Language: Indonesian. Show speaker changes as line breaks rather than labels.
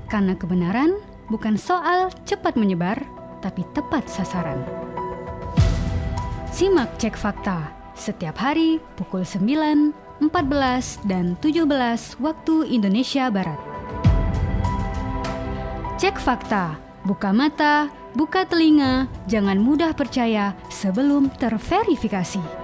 Karena kebenaran bukan soal cepat menyebar, tapi tepat sasaran. Simak Cek Fakta setiap hari pukul 9, 14, dan 17 waktu Indonesia Barat. Cek Fakta, buka mata, buka telinga, jangan mudah percaya sebelum terverifikasi.